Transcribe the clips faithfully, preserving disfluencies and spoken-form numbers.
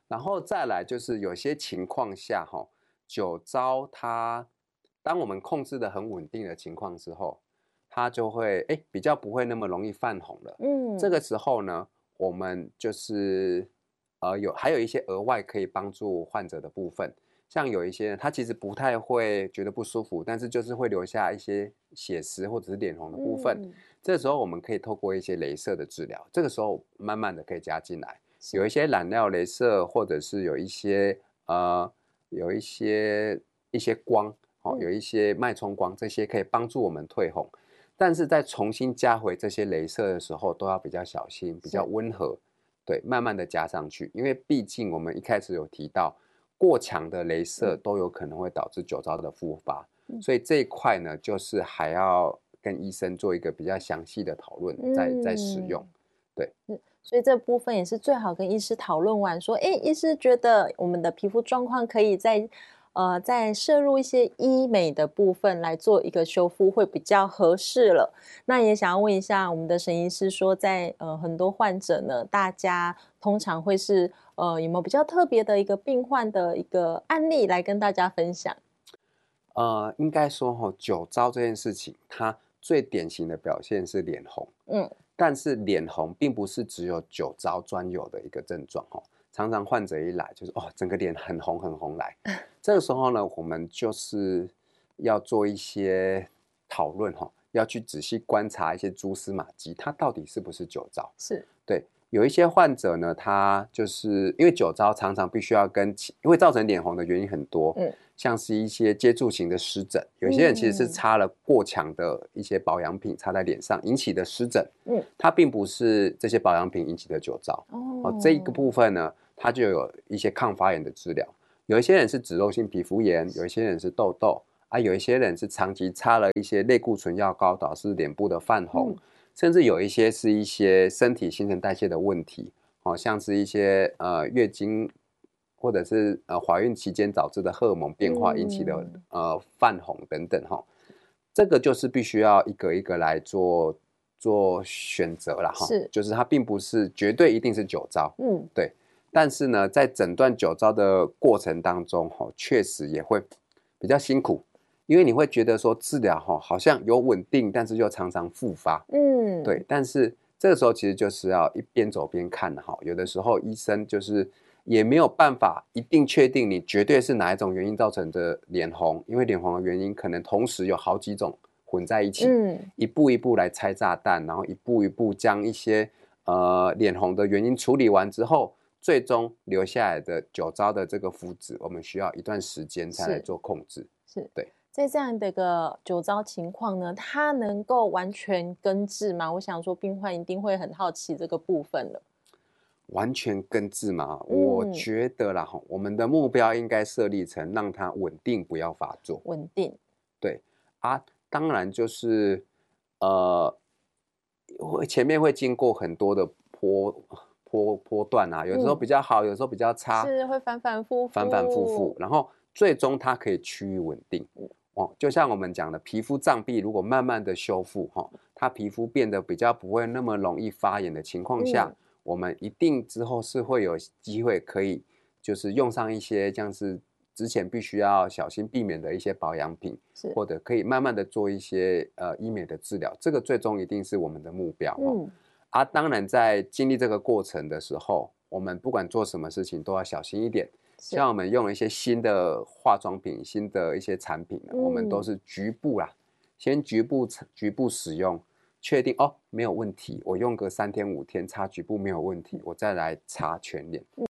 然后再来就是有些情况下哈，酒糟它当我们控制的很稳定的情况之后，它就会哎比较不会那么容易泛红了。嗯，这个时候呢，我们就是呃有还有一些额外可以帮助患者的部分，像有一些人他其实不太会觉得不舒服，但是就是会留下一些血丝或者是脸红的部分。嗯，这时候我们可以透过一些雷射的治疗，这个时候慢慢的可以加进来。有一些染料雷射，或者是有一些呃有一些一些光，哦，有一些脉冲光，这些可以帮助我们退红。但是在重新加回这些雷射的时候，都要比较小心，比较温和，对，慢慢的加上去，因为毕竟我们一开始有提到，过强的雷射都有可能会导致酒糟的复发，嗯，所以这一块呢，就是还要跟医生做一个比较详细的讨论，再再使用，对。 嗯，所以这部分也是最好跟医师讨论完，说，哎，医师觉得我们的皮肤状况可以在呃再摄入一些医美的部分来做一个修复，会比较合适了。那也想要问一下我们的沈医师说，在呃很多患者呢，大家通常会是呃有没有比较特别的一个病患的一个案例来跟大家分享？ 呃，应该说哈、哦，酒糟这件事情，它最典型的表现是脸红。嗯，但是脸红并不是只有酒糟专有的一个症状哦。常常患者一来就是哦，整个脸很红很红来。这个时候呢，我们就是要做一些讨论哈、哦，要去仔细观察一些蛛丝马迹，它到底是不是酒糟？ 是， 对。有一些患者呢，他就是因为酒糟常常必须要跟因为造成脸红的原因很多，嗯，像是一些接触型的湿疹，有些人其实是擦了过强的一些保养品擦在脸上引起的湿疹，嗯，它并不是这些保养品引起的酒糟，哦，这一个部分呢，它就有一些抗发炎的治疗。有一些人是脂漏性皮肤炎，有一些人是痘痘啊，有一些人是长期擦了一些类固醇药膏导致脸部的泛红。嗯，甚至有一些是一些身体新陈代谢的问题，好像是一些呃月经或者是呃怀孕期间导致的荷尔蒙变化引起的、嗯、呃泛红等等哈，这个就是必须要一个一个来做做选择了哈，是，就是它并不是绝对一定是酒糟，嗯，对，但是呢，在诊断酒糟的过程当中哈，确实也会比较辛苦。因为你会觉得说治疗哈好像有稳定，但是又常常复发，嗯，对。但是这个时候其实就是要一边走边看哈，有的时候医生就是也没有办法一定确定你绝对是哪一种原因造成的脸红，因为脸红的原因可能同时有好几种混在一起，嗯，一步一步来拆炸弹，然后一步一步将一些呃脸红的原因处理完之后，最终留下来的酒糟的这个肤质，我们需要一段时间才来做控制， 是， 对。 在这样的一个酒糟情况呢，它能够完全根治吗？我想说，病患一定会很好奇这个部分了。 完全根治嘛？嗯，我觉得啦，我们的目标应该设立成让它稳定，不要发作。 稳定， 对啊，当然就是呃，前面会经过很多的波波波段啊，有时候比较好，嗯，有时候比较差， 是会反反复复， 反反复复，然后最终它可以趋于稳定。哦，就像我们讲的，皮肤障壁如果慢慢的修复，哈，它皮肤变得比较不会那么容易发炎的情况下，嗯，我们一定之后是会有机会可以就是用上一些像是之前必须要小心避免的一些保养品，或者可以慢慢的做一些呃医美的治疗，这个最终一定是我们的目标。嗯，啊，当然在经历这个过程的时候，我们不管做什么事情都要小心一点。像我们用了一些新的化妆品、新的一些产品，嗯，我们都是局部啦，先局部局部使用，确定哦没有问题，我用个三天五天擦局部没有问题，我再来擦全脸。嗯，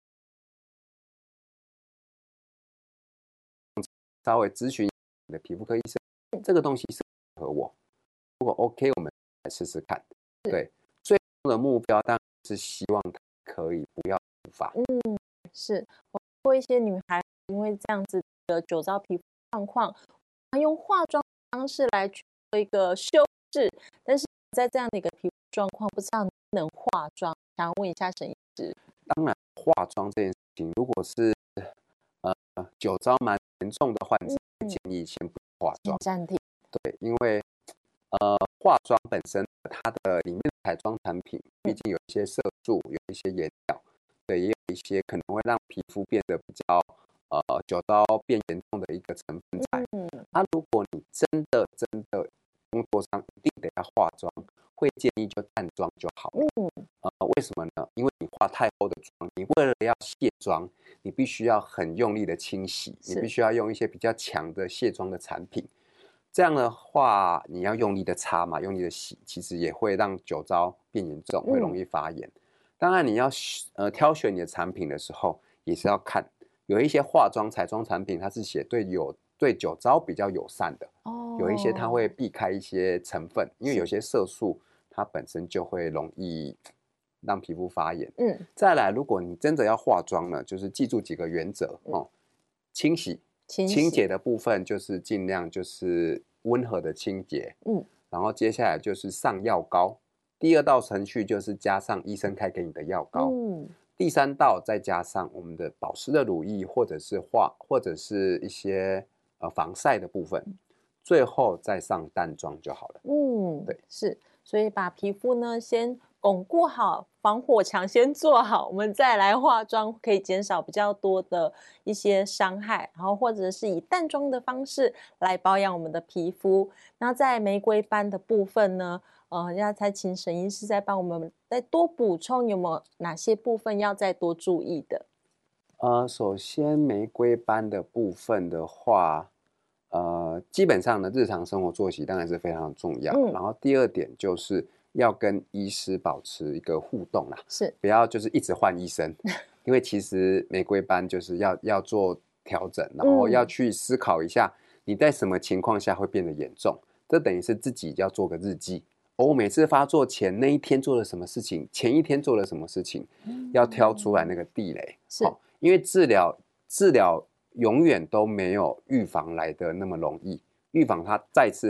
稍微咨询你的皮肤科医生，这个东西是合我，如果 OK， 我们来试试看。对，最终的目标当然是希望它可以不要复发。 嗯，是。或一些女孩因为这样子的酒糟皮肤状况，用化妆方式来去做一个修饰，但是在这样的一个皮肤状况，不知道能不能化妆，想要问一下沈医师。 当然，化妆这件事情，如果是呃酒糟蛮严重的患者，嗯，建议先不化妆， 暂停。 对，因为呃化妆本身它的里面的彩妆产品，毕竟有一些色素，有一些颜料， 对，也有一些可能会让皮肤变得比较呃酒糟变严重的一个成分在。嗯，啊，如果你真的真的工作上一定得要化妆，会建议就淡妆就好了。嗯，呃，为什么呢？因为你化太厚的妆，你为了要卸妆，你必须要很用力的清洗，你必须要用一些比较强的卸妆的产品。这样的话，你要用力的擦嘛，用力的洗，其实也会让酒糟变严重，会容易发炎。嗯、当然，你要呃挑选你的产品的时候，也是要看有一些化妆彩妆产品，它是写对有对酒糟比较友善的。哦，有一些它会避开一些成分，因为有些色素它本身就会容易让皮肤发炎。嗯，再来，如果你真的要化妆呢，就是记住几个原则哦，清洗。清洁的部分就是尽量就是温和的清洁，嗯，然后接下来就是上药膏，第二道程序就是加上医生开给你的药膏，嗯，第三道再加上我们的保湿的乳液或者是化或者是一些呃防晒的部分，最后再上淡妆就好了。嗯，对， 是，所以把皮肤呢先巩固好，防火墙先做好，我们再来化妆，可以减少比较多的一些伤害，然后或者是以淡妆的方式来保养我们的皮肤。那在玫瑰斑的部分呢，呃，要再请沈医师再帮我们再多补充，有没有哪些部分要再多注意的？ 呃，首先玫瑰斑的部分的话，呃，基本上呢，日常生活作息当然是非常重要。嗯、然后第二点就是要跟医师保持一个互动啦， 是不要就是一直换医生，因为其实玫瑰斑就是要要做调整，然后要去思考一下你在什么情况下会变得严重，这等于是自己要做个日记。哦，我每次发作前那一天做了什么事情，前一天做了什么事情，嗯、要挑出来那个地雷。是，哦、因为治疗治疗永远都没有预防来的那么容易，预防它再次